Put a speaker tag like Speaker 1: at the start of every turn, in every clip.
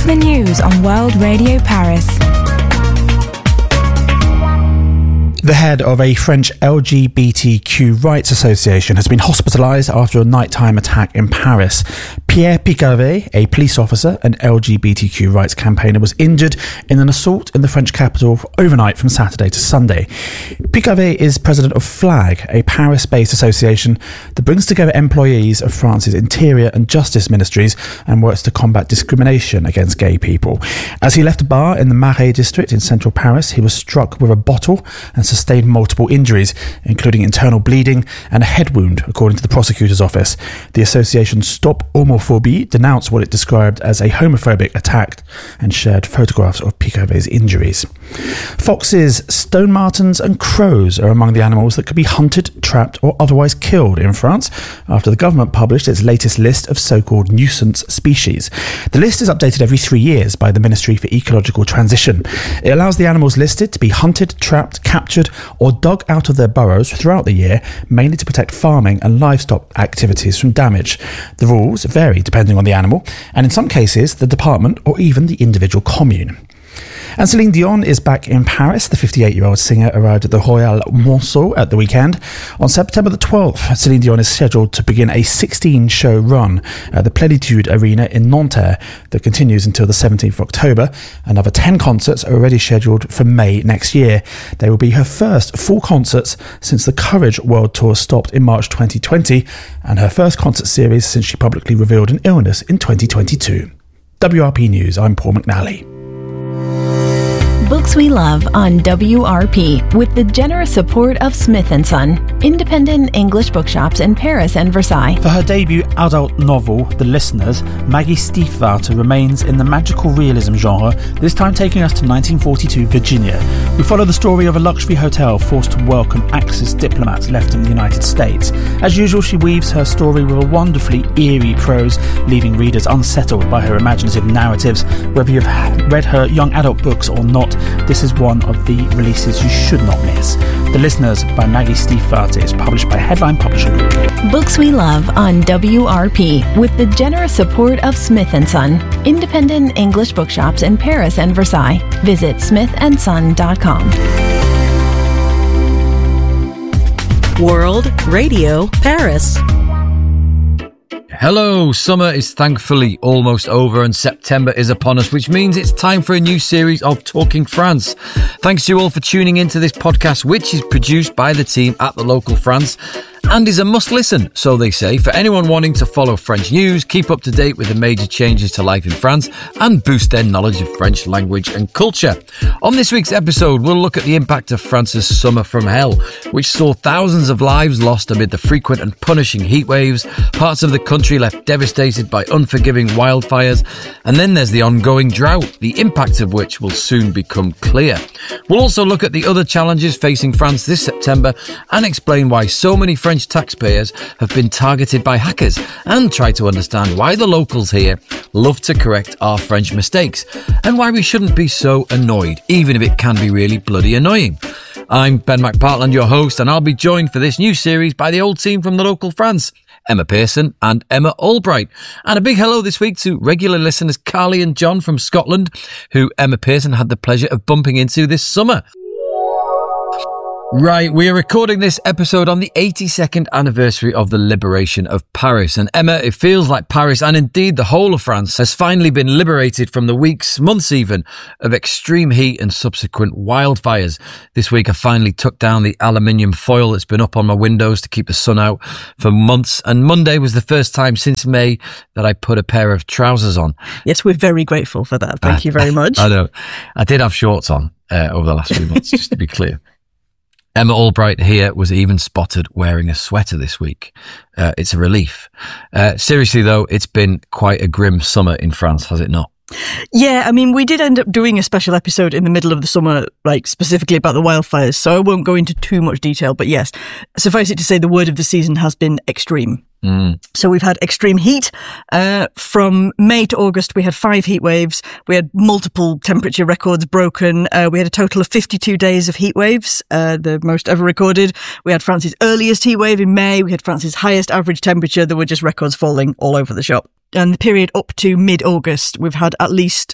Speaker 1: the news on World Radio Paris.
Speaker 2: The head of a French LGBTQ rights association has been hospitalised after a nighttime attack in Paris. Pierre Picavet, a police officer and LGBTQ rights campaigner, was injured in an assault in the French capital overnight from Saturday to Sunday. Picavet is president of FLAG, a Paris-based association that brings together employees of France's interior and justice ministries and works to combat discrimination against gay people. As he left a bar in the Marais district in central Paris, he was struck with a bottle and sustained multiple injuries, including internal bleeding and a head wound, according to the prosecutor's office. The association Stop Homophobie denounced what it described as a homophobic attack and shared photographs of Picavet's injuries. Foxes, stone martens and crows are among the animals that could be hunted, trapped or otherwise killed in France after the government published its latest list of so-called nuisance species. The list is updated every 3 years by the Ministry for Ecological Transition. It allows the animals listed to be hunted, trapped, captured or dug out of their burrows throughout the year, mainly to protect farming and livestock activities from damage. The rules vary depending on the animal, and in some cases, the department or even the individual commune. And Celine Dion is back in Paris. The 58-year-old singer arrived at the Royal Monceau at the weekend. On September the 12th, Celine Dion is scheduled to begin a 16-show run at the Plénitude Arena in Nanterre that continues until the 17th of October. Another 10 concerts are already scheduled for May next year. They will be her first full concerts since the Courage World Tour stopped in March 2020 and her first concert series since she publicly revealed an illness in 2022. WRP News, I'm Paul McNally.
Speaker 3: Books we love on WRP with the generous support of Smith & Son, independent English bookshops in Paris and Versailles.
Speaker 2: For her debut adult novel, The Listeners, Maggie Stiefvater remains in the magical realism genre, this time taking us to 1942 Virginia. We follow the story of a luxury hotel forced to welcome Axis diplomats left in the United States. As usual, she weaves her story with a wonderfully eerie prose, leaving readers unsettled by her imaginative narratives. Whether you've read her young adult books or not, this is one of the releases you should not miss. The Listeners by Maggie Stiefvater is published by Headline Publishing Group.
Speaker 3: Books we love on WRP with the generous support of Smith & Son, independent English bookshops in Paris and Versailles. Visit smithandson.com.
Speaker 4: World Radio Paris.
Speaker 5: Hello, summer is thankfully almost over and September is upon us, which means it's time for a new series of Talking France. Thanks to you all for tuning into this podcast, which is produced by the team at The Local France and is a must listen, so they say, for anyone wanting to follow French news, keep up to date with the major changes to life in France and boost their knowledge of French language and culture. On this week's episode, we'll look at the impact of France's summer from hell, which saw thousands of lives lost amid the frequent and punishing heat waves, parts of the country left devastated by unforgiving wildfires, and then there's the ongoing drought, the impact of which will soon become clear. We'll also look at the other challenges facing France this September and explain why so many French taxpayers have been targeted by hackers and try to understand why the locals here love to correct our French mistakes and why we shouldn't be so annoyed, even if it can be really bloody annoying. I'm Ben McPartland, your host, and I'll be joined for this new series by the old team from The Local France, Emma Pearson and Emma Albright. And a big hello this week to regular listeners Carly and John from Scotland, who Emma Pearson had the pleasure of bumping into this summer. Right, we are recording this episode on the 82nd anniversary of the liberation of Paris. And Emma, it feels like Paris, and indeed the whole of France, has finally been liberated from the weeks, months even, of extreme heat and subsequent wildfires. This week I finally took down the aluminium foil that's been up on my windows to keep the sun out for months. And Monday was the first time since May that I put a pair of trousers on.
Speaker 4: Yes, we're very grateful for that. Thank you very much.
Speaker 5: I know. I did have shorts on over the last few months, just to be clear. Emma Albright here was even spotted wearing a sweater this week. It's a relief. Seriously, though, it's been quite a grim summer in France, has it not?
Speaker 4: Yeah, I mean, we did end up doing a special episode in the middle of the summer, like specifically about the wildfires, so I won't go into too much detail, but yes, suffice it to say the word of the season has been extreme. So we've had extreme heat. From May to August, we had 5 heat waves. We had multiple temperature records broken. We had a total of 52 days of heat waves, the most ever recorded. We had France's earliest heat wave in May. We had France's highest average temperature. There were just records falling all over the shop. and the period up to mid-August, we've had at least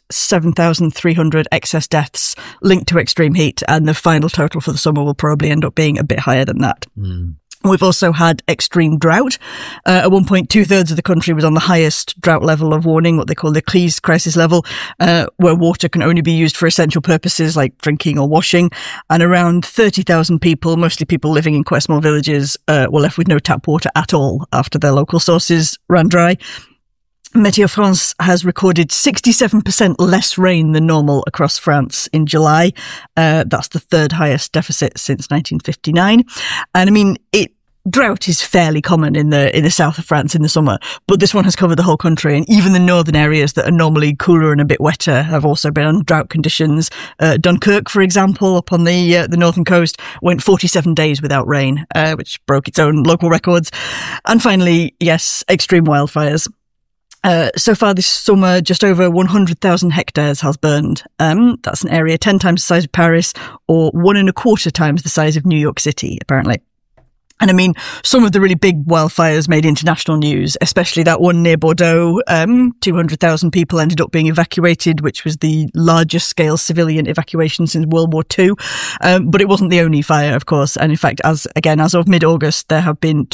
Speaker 4: 7,300 excess deaths linked to extreme heat, and the final total for the summer will probably end up being a bit higher than that. We've also had extreme drought. At one point, 2/3 of the country was on the highest drought level of warning, what they call the crise crisis level, where water can only be used for essential purposes like drinking or washing. And around 30,000 people, mostly people living in quite small villages, were left with no tap water at all after their local sources ran dry. Météo France has recorded 67% less rain than normal across France in July. That's the third highest deficit since 1959. And I mean, drought is fairly common in the south of France in the summer, but this one has covered the whole country, and even the northern areas that are normally cooler and a bit wetter have also been on drought conditions. Dunkirk, for example, up on the northern coast, went 47 days without rain, which broke its own local records. And finally, yes, extreme wildfires. So far this summer, just over 100,000 hectares has burned. That's an area 10 times the size of Paris, or 1.25 times the size of New York City, apparently. And I mean, some of the really big wildfires made international news, especially that one near Bordeaux. 200,000 people ended up being evacuated, which was the largest scale civilian evacuation since World War II. But it wasn't the only fire, of course. And in fact, as of mid-August, there have been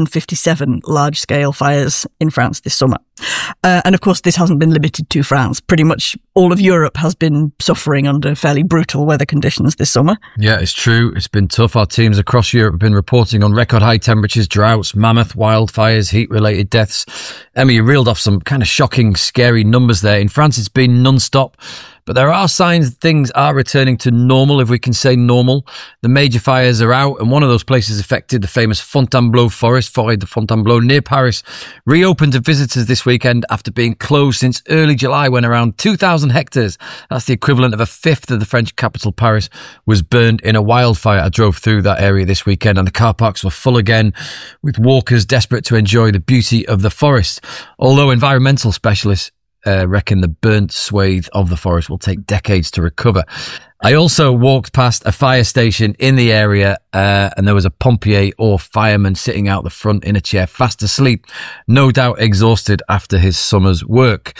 Speaker 4: 257 large scale fires in France this summer. And of course, this hasn't been limited to France. Pretty much all of Europe has been suffering under fairly brutal weather conditions this summer.
Speaker 5: Yeah, it's true. It's been tough. Our teams across Europe have been reporting on record high temperatures, droughts, mammoth wildfires, heat-related deaths. Emma, you reeled off some kind of shocking, scary numbers there. In France, it's been non-stop. But there are signs that things are returning to normal, if we can say normal. The major fires are out, and one of those places affected, the famous Fontainebleau forest, Forêt de Fontainebleau, near Paris, reopened to visitors this weekend after being closed since early July, when around 2,000 hectares, that's the equivalent of a fifth of the French capital, Paris, was burned in a wildfire. I drove through that area this weekend, and the car parks were full again, with walkers desperate to enjoy the beauty of the forest. Although environmental specialists reckon the burnt swathe of the forest will take decades to recover. I also walked past a fire station in the area, and there was a pompier or fireman sitting out the front in a chair, fast asleep, no doubt exhausted after his summer's work.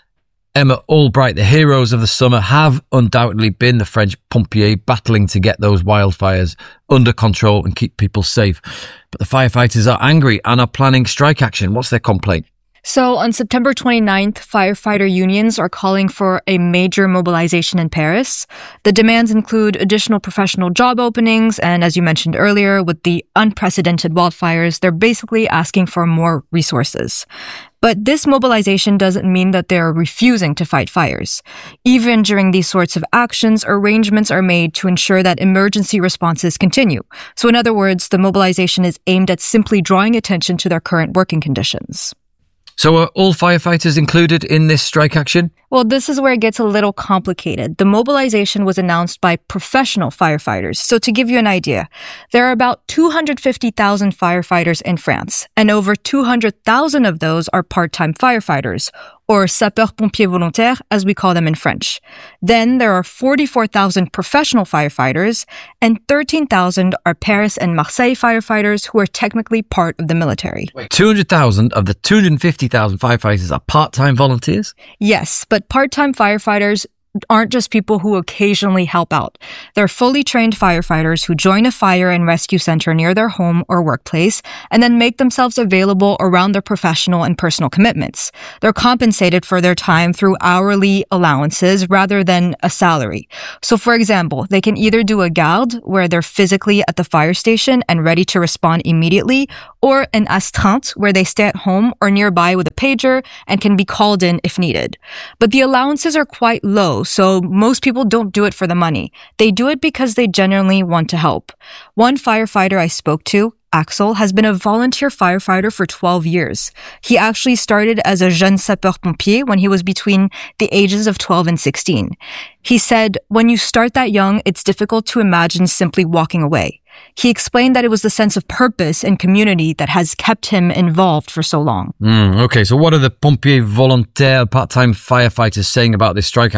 Speaker 5: Emma Albright, the heroes of the summer have undoubtedly been the French pompiers, battling to get those wildfires under control and keep people safe. But the firefighters are angry and are planning strike action. What's their complaint?
Speaker 6: So on September 29th, firefighter unions are calling for a major mobilization in Paris. The demands include additional professional job openings, and as you mentioned earlier, with the unprecedented wildfires, they're basically asking for more resources. But this mobilization doesn't mean that they're refusing to fight fires. Even during these sorts of actions, arrangements are made to ensure that emergency responses continue. So in other words, the mobilization is aimed at simply drawing attention to their current working conditions.
Speaker 5: So are all firefighters included in this strike action?
Speaker 6: Well, this is where it gets a little complicated. The mobilization was announced by professional firefighters. So to give you an idea, there are about 250,000 firefighters in France, and over 200,000 of those are part-time firefighters, or sapeurs-pompiers volontaires, as we call them in French. Then there are 44,000 professional firefighters, and 13,000 are Paris and Marseille firefighters who are technically part of the military.
Speaker 5: Wait, 200,000 of the 250,000 firefighters are part-time volunteers?
Speaker 6: Yes, but part-time firefighters aren't just people who occasionally help out. They're fully trained firefighters who join a fire and rescue center near their home or workplace and then make themselves available around their professional and personal commitments. They're compensated for their time through hourly allowances rather than a salary. So for example, they can either do a garde, where they're physically at the fire station and ready to respond immediately, or an astreinte, where they stay at home or nearby with a pager and can be called in if needed. But the allowances are quite low, so most people don't do it for the money. They do it because they genuinely want to help. One firefighter I spoke to, Axel, has been a volunteer firefighter for 12 years. He actually started as a jeune sapeur-pompier when he was between the ages of 12 and 16. He said, when you start that young, it's difficult to imagine simply walking away. He explained that it was the sense of purpose and community that has kept him involved for so long.
Speaker 5: Okay, so what are the pompiers volontaires, part-time firefighters, saying about this strike action?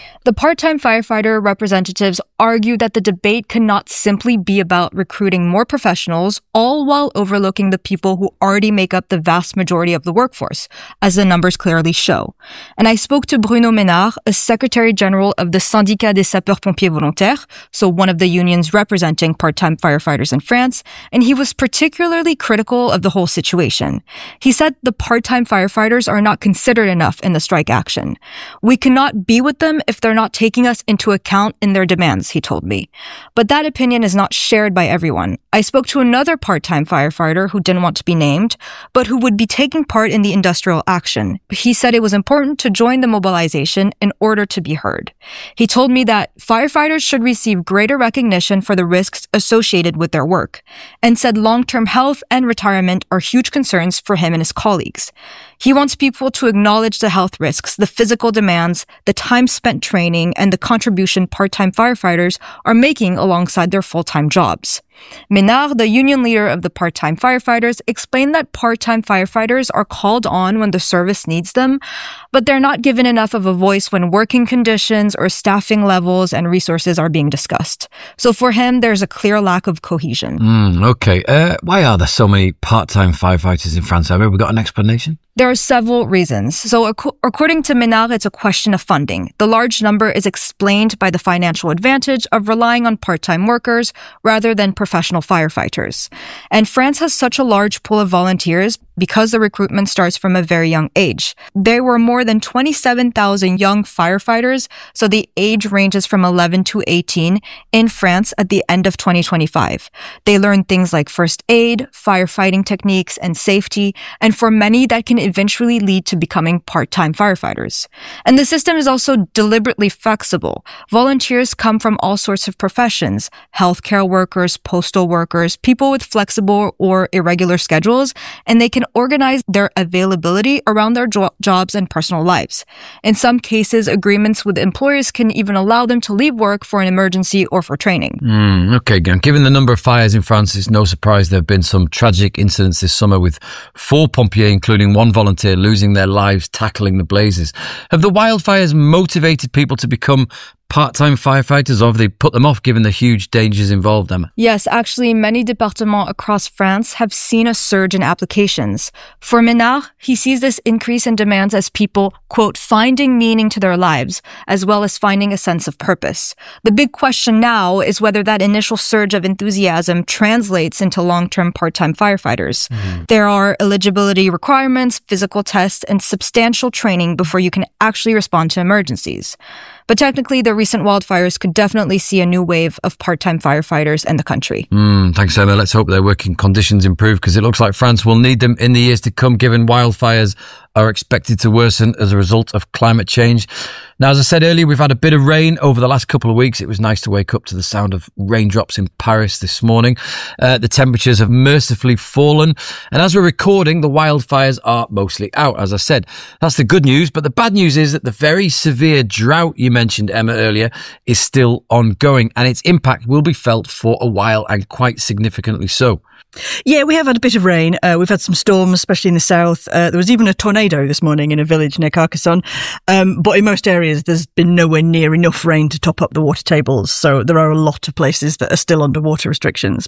Speaker 6: The part-time firefighter representatives argue that the debate cannot simply be about recruiting more professionals, all while overlooking the people who already make up the vast majority of the workforce, as the numbers clearly show. And I spoke to Bruno Ménard, a Secretary General of the Syndicat des Sapeurs-Pompiers Volontaires, so one of the unions representing part-time firefighters in France, and he was particularly critical of the whole situation. He said the part-time firefighters are not considered enough in the strike action. We cannot be with them if they're not taking us into account in their demands, he told me. But that opinion is not shared by everyone. I spoke to another part-time firefighter who didn't want to be named, but who would be taking part in the industrial action. He said it was important to join the mobilization in order to be heard. He told me that firefighters should receive greater recognition for the risks associated with their work, and said long-term health and retirement are huge concerns for him and his colleagues. He wants people to acknowledge the health risks, the physical demands, the time spent training, and the contribution part-time firefighters are making alongside their full-time jobs. Ménard, the union leader of the part-time firefighters, explained that part-time firefighters are called on when the service needs them, but they're not given enough of a voice when working conditions or staffing levels and resources are being discussed. So for him, there's a clear lack of cohesion.
Speaker 5: Okay. Why are there so many part-time firefighters in France? Have we got an explanation?
Speaker 6: There are several reasons. So according to Ménard, it's a question of funding. The large number is explained by the financial advantage of relying on part-time workers rather than professional firefighters. And France has such a large pool of volunteers because the recruitment starts from a very young age. There were more than 27,000 young firefighters, so the age ranges from 11 to 18 in France at the end of 2025. They learn things like first aid, firefighting techniques, and safety, and for many that can eventually lead to becoming part-time firefighters. And the system is also deliberately flexible. Volunteers come from all sorts of professions: healthcare workers, postal workers, people with flexible or irregular schedules, and they can organize their availability around their jobs and personal lives. In some cases, agreements with employers can even allow them to leave work for an emergency or for training.
Speaker 5: Okay, given the number of fires in France, it's no surprise there have been some tragic incidents this summer with 4 pompiers, including 1 volunteer, losing their lives tackling the blazes. Have the wildfires motivated people to become part-time firefighters, or have they put them off given the huge dangers involved, Emma?
Speaker 6: Yes, actually, many départements across France have seen a surge in applications. For Ménard, he sees this increase in demands as people, quote, finding meaning to their lives, as well as finding a sense of purpose. The big question now is whether that initial surge of enthusiasm translates into long-term part-time firefighters. There are eligibility requirements, physical tests, and substantial training before you can actually respond to emergencies. But technically, the recent wildfires could definitely see a new wave of part-time firefighters in the country.
Speaker 5: Thanks, Emma. Let's hope their working conditions improve, because it looks like France will need them in the years to come, given wildfires are expected to worsen as a result of climate change. Now, as I said earlier, we've had a bit of rain over the last couple of weeks. It was nice to wake up to the sound of raindrops in Paris this morning. The temperatures have mercifully fallen. And as we're recording, the wildfires are mostly out, as I said. That's the good news. But the bad news is that the very severe drought you mentioned, Emma, earlier, is still ongoing. And its impact will be felt for a while, and quite significantly so.
Speaker 4: Yeah, we have had a bit of rain. We've had some storms, especially in the south. There was even a tornado this morning in a village near Carcassonne. But in most areas, there's been nowhere near enough rain to top up the water tables. So there are a lot of places that are still under water restrictions.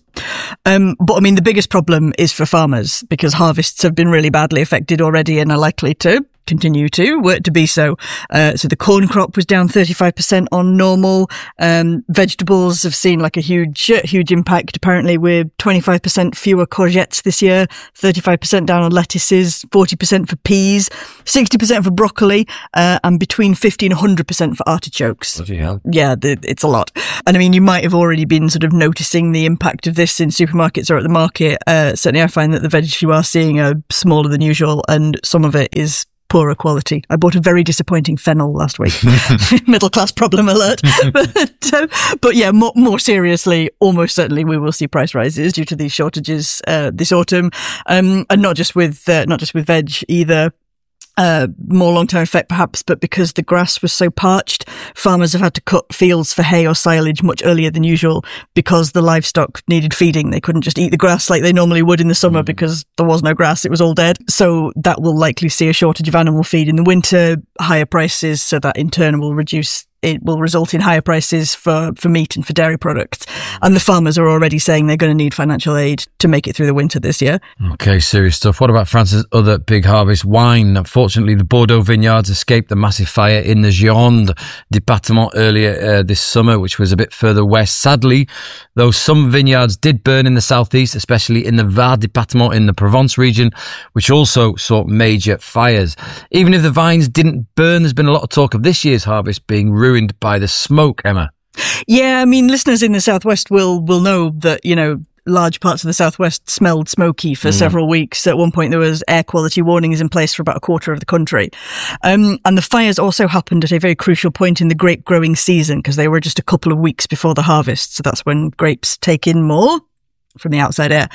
Speaker 4: But I mean, the biggest problem is for farmers, because harvests have been really badly affected already and are likely to continue to be so. So the corn crop was down 35% on normal. Vegetables have seen like a huge impact. Apparently we're 25% fewer courgettes this year, 35% down on lettuces, 40% for peas, 60% for broccoli, and between 50 and 100% for artichokes.
Speaker 5: Bloody hell.
Speaker 4: Yeah, it's a lot. And I mean, you might have already been sort of noticing the impact of this in supermarkets or at the market. Certainly I find that the veg you are seeing are smaller than usual, and some of it is poorer quality. I bought a very disappointing fennel last week. Middle class problem alert. But yeah, more seriously, almost certainly we will see price rises due to these shortages this autumn, and not just with veg either. More long-term effect perhaps, but because the grass was so parched, farmers have had to cut fields for hay or silage much earlier than usual because the livestock needed feeding. They couldn't just eat the grass like they normally would in the summer because there was no grass, it was all dead. So that will likely see a shortage of animal feed in the winter, higher prices, so that in turn will reduce it will result in higher prices for meat and for dairy products. And the farmers are already saying they're going to need financial aid to make it through the winter this year.
Speaker 5: Okay, serious stuff. What about France's other big harvest, wine? Unfortunately, the Bordeaux vineyards escaped the massive fire in the Gironde department earlier this summer, which was a bit further west. Sadly, though, some vineyards did burn in the southeast, especially in the Var department in the Provence region, which also saw major fires. Even if the vines didn't burn, there's been a lot of talk of this year's harvest being ruined by the smoke, Emma.
Speaker 4: Yeah, I mean, listeners in the southwest will know that, large parts of the southwest smelled smoky for several weeks. At one point, there was air quality warnings in place for about a quarter of the country. And the fires also happened at a very crucial point in the grape growing season, because they were just a couple of weeks before the harvest. So that's when grapes take in more from the outside air.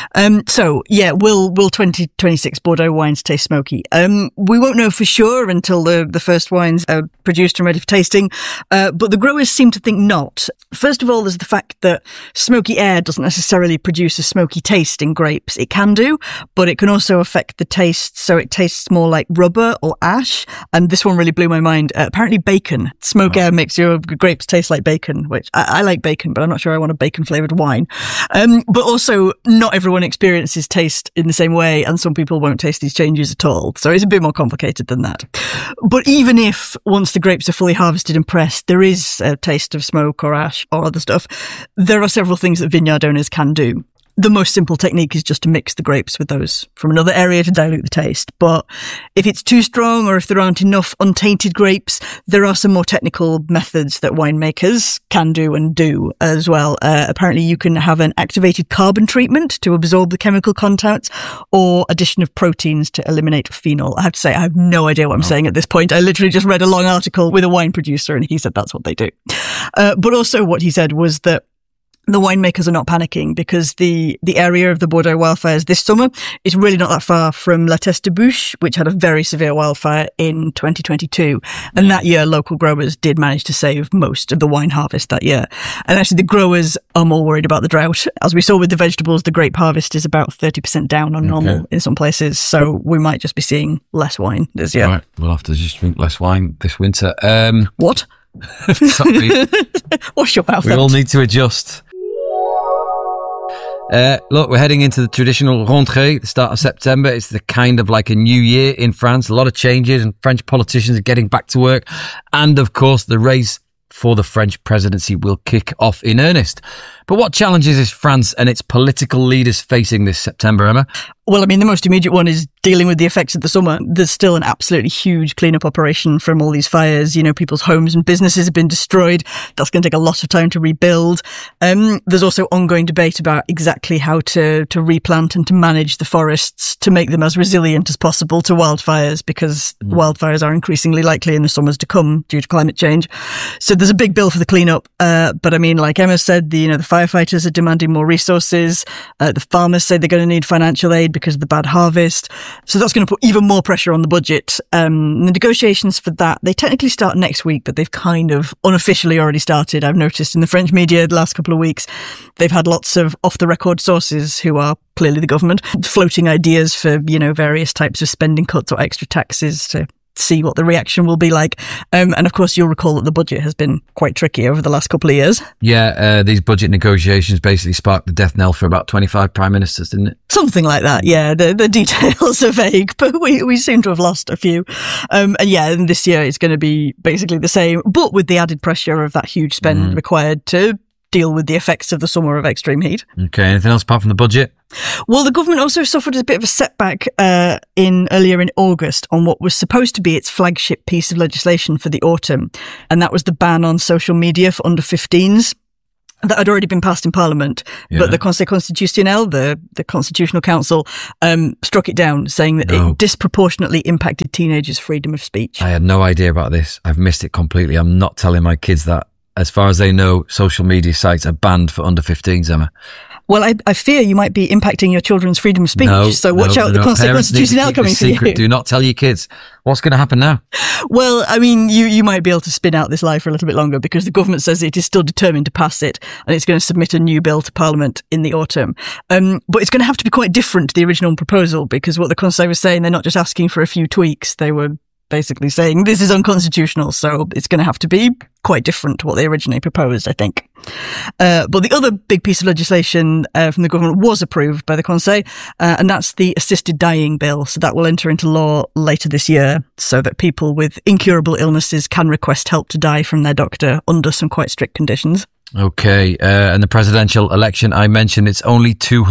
Speaker 4: So yeah, will 2026 Bordeaux wines taste smoky? We won't know for sure until the first wines are produced and ready for tasting. But the growers seem to think not. First of all, there's the fact that smoky air doesn't necessarily produce a smoky taste in grapes. It can do, but it can also affect the taste. So it tastes more like rubber or ash. And this one really blew my mind. Apparently bacon. Smoke air makes your grapes taste like bacon, which I like bacon, but I'm not sure I want a bacon flavoured wine. But also, not everyone experiences taste in the same way, and some people won't taste these changes at all. So it's a bit more complicated than that. But even if, once the grapes are fully harvested and pressed, there is a taste of smoke or ash or other stuff, there are several things that vineyard owners can do. The most simple technique is just to mix the grapes with those from another area to dilute the taste. But if it's too strong, or if there aren't enough untainted grapes, there are some more technical methods that winemakers can do and do as well. Apparently you can have an activated carbon treatment to absorb the chemical contents, or addition of proteins to eliminate phenol. I have to say, I have no idea what I'm saying at this point. I literally just read a long article with a wine producer, and he said that's what they do. But also what he said was that the winemakers are not panicking, because the area of the Bordeaux wildfires this summer is really not that far from La Teste-de-Buch, which had a very severe wildfire in 2022. And that year, local growers did manage to save most of the wine harvest that year. And actually, the growers are more worried about the drought. As we saw with the vegetables, the grape harvest is about 30% down on normal in some places. So we might just be seeing less wine this year.
Speaker 5: Right, we'll have to just drink less wine this winter.
Speaker 4: What?
Speaker 5: Sorry.
Speaker 4: Wash your mouth
Speaker 5: We all need to adjust. Look, we're heading into the traditional rentrée, the start of September. It's the kind of like a new year in France. A lot of changes, and French politicians are getting back to work. And of course, the race for the French presidency will kick off in earnest. But what challenges is France and its political leaders facing this September, Emma?
Speaker 4: Well, I mean, the most immediate one is dealing with the effects of the summer. There's still an absolutely huge cleanup operation from all these fires. People's homes and businesses have been destroyed. That's going to take a lot of time to rebuild. There's also ongoing debate about exactly how to replant and to manage the forests to make them as resilient as possible to wildfires, because wildfires are increasingly likely in the summers to come due to climate change. So there's a big bill for the cleanup. But I mean, like Emma said, the firefighters are demanding more resources. The farmers say they're going to need financial aid because of the bad harvest. So that's going to put even more pressure on the budget. The negotiations for that, they technically start next week, but they've kind of unofficially already started. I've noticed in the French media the last couple of weeks, they've had lots of off-the-record sources who are clearly the government floating ideas for, various types of spending cuts or extra taxes to see what the reaction will be like. And of course, you'll recall that the budget has been quite tricky over the last couple of years.
Speaker 5: Yeah, these budget negotiations basically sparked the death knell for about 25 prime ministers, didn't it?
Speaker 4: Something like that, yeah. The details are vague, but we seem to have lost a few. And this year it's going to be basically the same, but with the added pressure of that huge spend required to deal with the effects of the summer of extreme heat.
Speaker 5: Okay, anything else apart from the budget?
Speaker 4: Well, the government also suffered a bit of a setback earlier in August on what was supposed to be its flagship piece of legislation for the autumn, and that was the ban on social media for under 15s. That had already been passed in Parliament, but the Conseil Constitutionnel, the Constitutional Council, struck it down, saying that it disproportionately impacted teenagers' freedom of speech.
Speaker 5: I had no idea about this. I've missed it completely. I'm not telling my kids that. As far as they know, social media sites are banned for under 15s, Emma.
Speaker 4: Well, I fear you might be impacting your children's freedom of speech. So watch out, the Conseil Constitutionnel coming for you.
Speaker 5: Do not tell your kids. What's going to happen now?
Speaker 4: Well, I mean, you might be able to spin out this lie for a little bit longer, because the government says it is still determined to pass it, and it's going to submit a new bill to Parliament in the autumn. But it's going to have to be quite different to the original proposal, because what the Conseil was saying, they're not just asking for a few tweaks. They were basically saying this is unconstitutional, so it's going to have to be quite different to what they originally proposed, I think. But the other big piece of legislation from the government was approved by the Conseil, and that's the assisted dying bill. So that will enter into law later this year, so that people with incurable illnesses can request help to die from their doctor under some quite strict conditions.
Speaker 5: Okay, and the presidential election, I mentioned it's only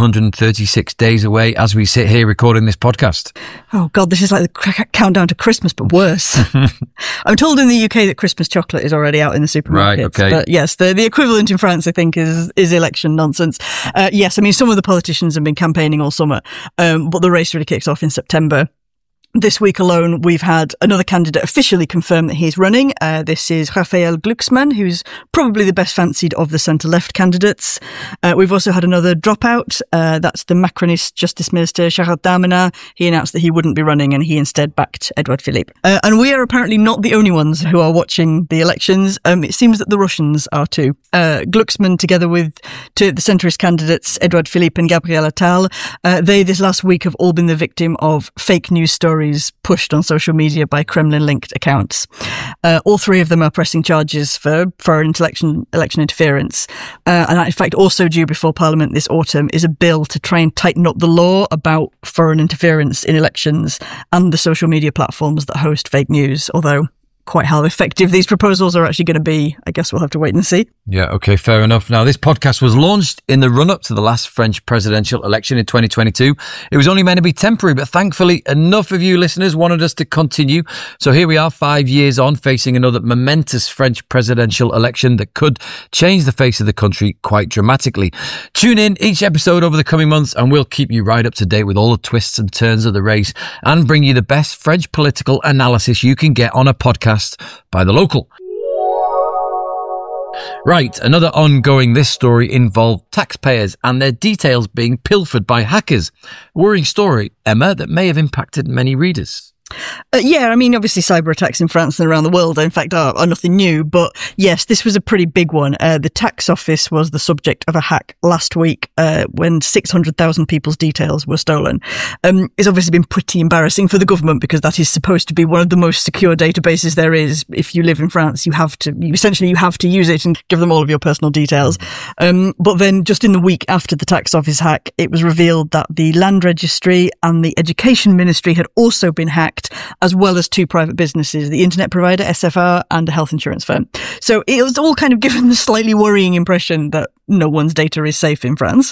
Speaker 5: 236 days away as we sit here recording this podcast.
Speaker 4: Oh God, this is like the countdown to Christmas, but worse. I'm told in the UK that Christmas chocolate is already out in the supermarkets.
Speaker 5: Right, okay.
Speaker 4: But yes, the equivalent in France, I think, is election nonsense. Yes, I mean, some of the politicians have been campaigning all summer, but the race really kicks off in September. This week alone, we've had another candidate officially confirm that he's running. This is Raphael Glucksmann, who's probably the best fancied of the centre-left candidates. We've also had another dropout. That's the Macronist Justice Minister, Gérald Darmanin. He announced that he wouldn't be running and he instead backed Edouard Philippe. And we are apparently not the only ones who are watching the elections. It seems that the Russians are too. Glucksmann, together with the centrist candidates, Edouard Philippe and Gabriel Attal, they this last week have all been the victim of fake news stories pushed on social media by Kremlin-linked accounts. All three of them are pressing charges for foreign election interference. And in fact, also due before Parliament this autumn is a bill to try and tighten up the law about foreign interference in elections and the social media platforms that host fake news, although quite how effective these proposals are actually going to be, I guess we'll have to wait and see.
Speaker 5: Yeah, okay, fair enough. Now, this podcast was launched in the run-up to the last French presidential election in 2022. It was only meant to be temporary, but thankfully enough of you listeners wanted us to continue. So here we are 5 years on, facing another momentous French presidential election that could change the face of the country quite dramatically. Tune in each episode over the coming months and we'll keep you right up to date with all the twists and turns of the race and bring you the best French political analysis you can get on a podcast by The Local. Right, another ongoing this story involved taxpayers and their details being pilfered by hackers. Worrying story, Emma, that may have impacted many readers.
Speaker 4: Yeah, I mean, obviously cyber attacks in France and around the world, in fact, are nothing new. But yes, this was a pretty big one. The tax office was the subject of a hack last week when 600,000 people's details were stolen. It's obviously been pretty embarrassing for the government because that is supposed to be one of the most secure databases there is. If you live in France, you have to use it and give them all of your personal details. But then just in the week after the tax office hack, it was revealed that the Land Registry and the Education Ministry had also been hacked, as well as two private businesses, the internet provider SFR and a health insurance firm. So it was all kind of given the slightly worrying impression that no one's data is safe in France.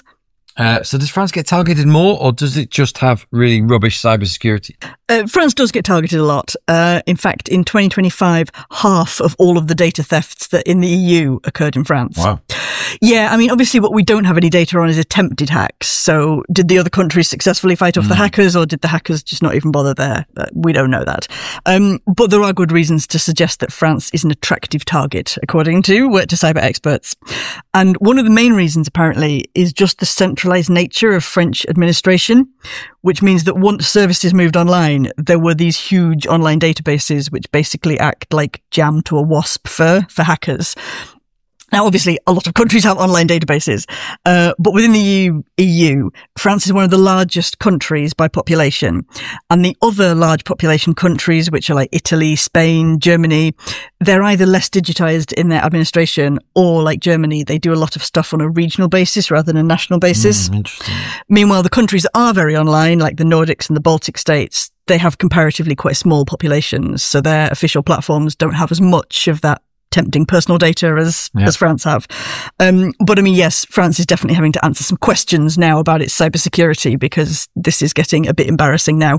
Speaker 5: So does France get targeted more, or does it just have really rubbish cybersecurity?
Speaker 4: France does get targeted a lot. In fact, in 2025, half of all of the data thefts that in the EU occurred in France.
Speaker 5: Wow.
Speaker 4: Yeah, I mean, obviously what we don't have any data on is attempted hacks. So did the other countries successfully fight off the hackers, or did the hackers just not even bother there? We don't know that. But there are good reasons to suggest that France is an attractive target, according to cyber experts. And one of the main reasons, apparently, is just the centralized nature of French administration, which means that once services moved online, there were these huge online databases which basically act like jam to a wasp for hackers. Now, obviously, a lot of countries have online databases, but within the EU, France is one of the largest countries by population. And the other large population countries, which are like Italy, Spain, Germany, they're either less digitized in their administration or, like Germany, they do a lot of stuff on a regional basis rather than a national basis.
Speaker 5: Interesting.
Speaker 4: Meanwhile, the countries that are very online, like the Nordics and the Baltic states, they have comparatively quite small populations. So their official platforms don't have as much of that tempting personal data as France have. But I mean, yes, France is definitely having to answer some questions now about its cybersecurity because this is getting a bit embarrassing now.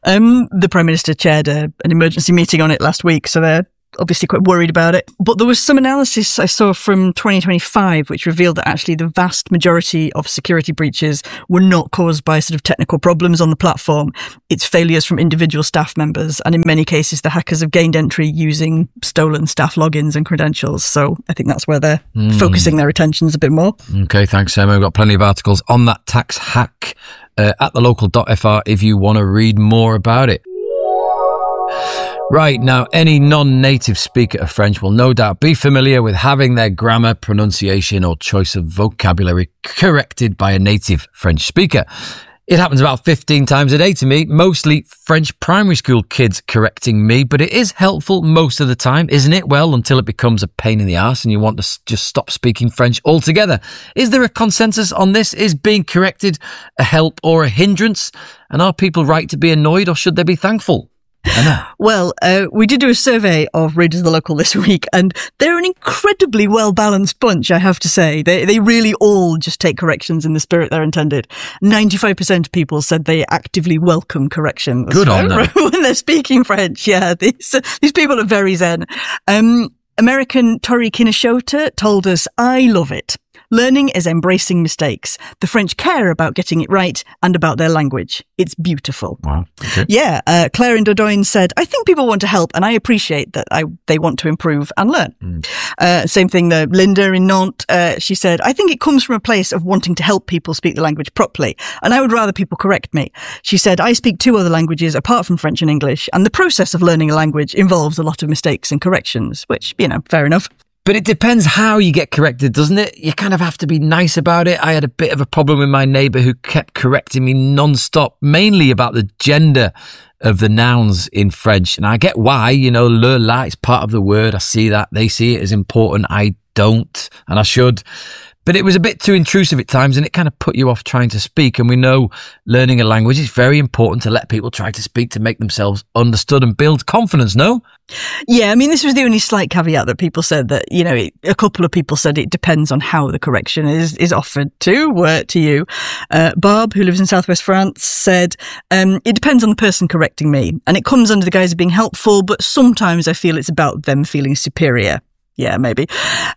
Speaker 4: The Prime Minister chaired an emergency meeting on it last week, so they're obviously quite worried about it. But there was some analysis I saw from 2025 which revealed that actually the vast majority of security breaches were not caused by sort of technical problems on the platform. It's failures from individual staff members, and in many cases the hackers have gained entry using stolen staff logins and credentials. So I think that's where they're focusing their attentions a bit more.
Speaker 5: Okay, thanks, Emma. We've got plenty of articles on that tax hack at thelocal.fr if you want to read more about it. Right, now any non-native speaker of French will no doubt be familiar with having their grammar, pronunciation or choice of vocabulary corrected by a native French speaker. It happens about 15 times a day to me, mostly French primary school kids correcting me, but it is helpful most of the time, isn't it? Well, until it becomes a pain in the arse and you want to just stop speaking French altogether. Is there a consensus on this? Is being corrected a help or a hindrance? And are people right to be annoyed, or should they be thankful?
Speaker 4: Well, we did do a survey of readers of the Local this week, and they're an incredibly well-balanced bunch, I have to say. They really all just take corrections in the spirit they're intended. 95% of people said they actively welcome corrections.
Speaker 5: Good on them.
Speaker 4: When they're speaking French, yeah. These people are very zen. American Tori Kineshota told us, "I love it. Learning is embracing mistakes. The French care about getting it right and about their language. It's beautiful."
Speaker 5: Wow. Okay.
Speaker 4: Yeah. Claire in Dordogne said, "I think people want to help and I appreciate that they want to improve and learn." Same thing, Linda in Nantes, she said, "I think it comes from a place of wanting to help people speak the language properly, and I would rather people correct me." She said, "I speak 2 other languages apart from French and English, and the process of learning a language involves a lot of mistakes and corrections," which, fair enough.
Speaker 5: But it depends how you get corrected, doesn't it? You kind of have to be nice about it. I had a bit of a problem with my neighbour who kept correcting me non-stop, mainly about the gender of the nouns in French. And I get why, le, la, it's part of the word. I see that. They see it as important. I don't, and I should. But it was a bit too intrusive at times, and it kind of put you off trying to speak. And we know learning a language is very important to let people try to speak, to make themselves understood and build confidence, no?
Speaker 4: Yeah, this was the only slight caveat that people said that, a couple of people said it depends on how the correction is offered to you. Barb, who lives in southwest France, said, "It depends on the person correcting me, and it comes under the guise of being helpful, but sometimes I feel it's about them feeling superior." Yeah, maybe.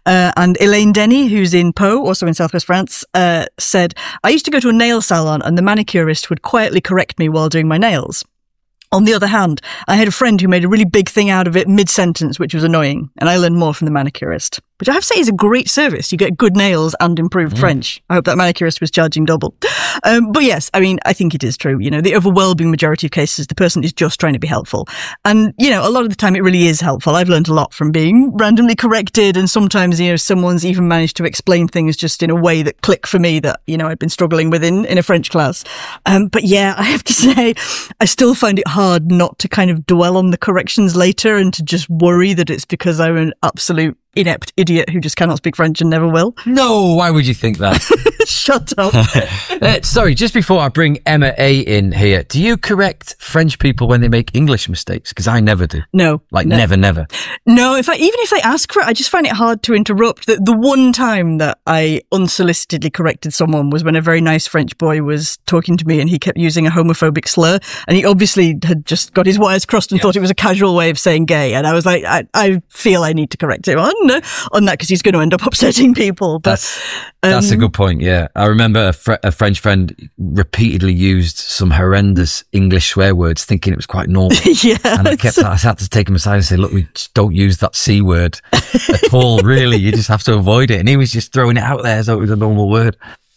Speaker 4: And Elaine Denny, who's in Pau, also in southwest France, said, "I used to go to a nail salon and the manicurist would quietly correct me while doing my nails. On the other hand, I had a friend who made a really big thing out of it mid-sentence, which was annoying, and I learned more from the manicurist." Which I have to say is a great service. You get good nails and improved French. I hope that manicurist was charging double. But yes, I think it is true. The overwhelming majority of cases, the person is just trying to be helpful. And, a lot of the time it really is helpful. I've learned a lot from being randomly corrected, and sometimes, someone's even managed to explain things just in a way that click for me that, I'd been struggling with in a French class. But yeah, I have to say, I still find it hard not to kind of dwell on the corrections later and to just worry that it's because I'm an absolute inept idiot who just cannot speak French and never will.
Speaker 5: No, why would you think that?
Speaker 4: Shut up.
Speaker 5: Sorry, just before I bring Emma A in here, do you correct French people when they make English mistakes? Because I never do.
Speaker 4: No.
Speaker 5: Never.
Speaker 4: No, even if they ask for it, I just find it hard to interrupt. The one time that I unsolicitedly corrected someone was when a very nice French boy was talking to me and he kept using a homophobic slur, and he obviously had just got his wires crossed and thought it was a casual way of saying gay, and I was like, I feel I need to correct him on that because he's going to end up upsetting people. But
Speaker 5: that's a good point. Yeah, I remember a French friend repeatedly used some horrendous English swear words, thinking it was quite normal.
Speaker 4: Yeah,
Speaker 5: and I had to take him aside and say, "Look, we just don't use that C word at all. Really, you just have to avoid it." And he was just throwing it out there as though it was a normal word.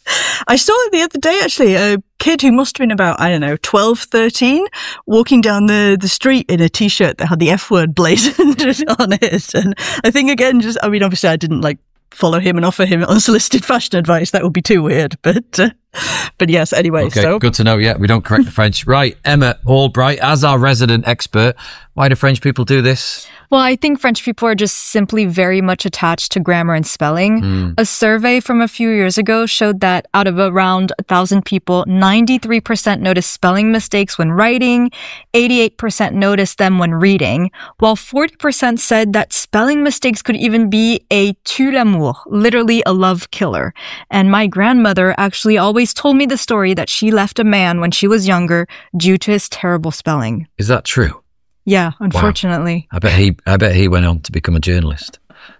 Speaker 4: I saw it the other day, actually, a kid who must have been about, 12, 13, walking down the street in a t-shirt that had the F word blazoned on it. And I think, again, obviously I didn't follow him and offer him unsolicited fashion advice. That would be too weird. But yes, anyway.
Speaker 5: Okay,
Speaker 4: so
Speaker 5: good to know. Yeah, we don't correct the French. Right, Emma Albright, as our resident expert, why do French people do this?
Speaker 6: Well, I think French people are just simply very much attached to grammar and spelling. A survey from a few years ago showed that out of around 1,000 people, 93% noticed spelling mistakes when writing, 88% noticed them when reading, while 40% said that spelling mistakes could even be a tue l'amour, literally a love killer. And my grandmother actually always told me the story that she left a man when she was younger due to his terrible spelling.
Speaker 5: Is that true?
Speaker 6: Yeah, unfortunately.
Speaker 5: Wow. I bet he went on to become a journalist.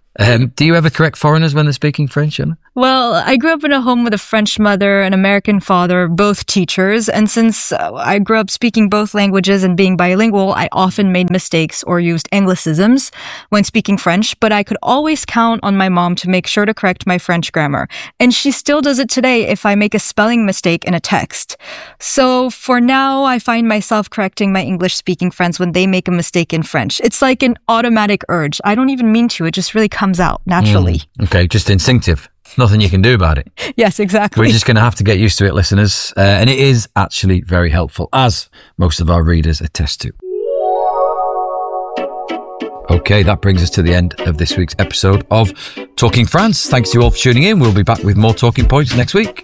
Speaker 5: Do you ever correct foreigners when they're speaking French, Emma?
Speaker 6: Well, I grew up in a home with a French mother, an American father, both teachers. And since I grew up speaking both languages and being bilingual, I often made mistakes or used anglicisms when speaking French, but I could always count on my mom to make sure to correct my French grammar. And she still does it today if I make a spelling mistake in a text. So for now, I find myself correcting my English-speaking friends when they make a mistake in French. It's like an automatic urge. I don't even mean to. It just really comes out naturally.
Speaker 5: Okay, just instinctive. nothing you can do about it.
Speaker 6: Yes, exactly.
Speaker 5: We're just going to have to get used to it, listeners. And it is actually very helpful, as most of our readers attest to. Okay, that brings us to the end of this week's episode of Talking France. Thanks to you all for tuning in. We'll be back with more talking points next week.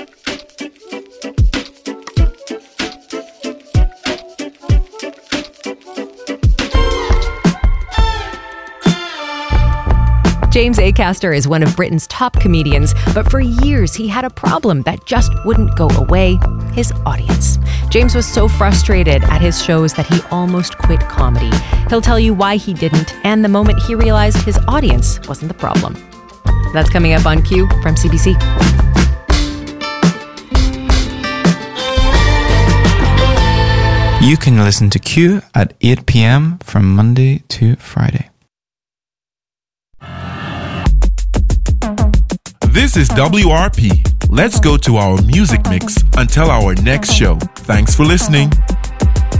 Speaker 7: James Acaster is one of Britain's top comedians, but for years he had a problem that just wouldn't go away: his audience. James was so frustrated at his shows that he almost quit comedy. He'll tell you why he didn't and the moment he realized his audience wasn't the problem. That's coming up on Q from CBC.
Speaker 8: You can listen to Q at 8 p.m. from Monday to Friday.
Speaker 9: This is WRP. Let's go to our music mix until our next show. Thanks for listening.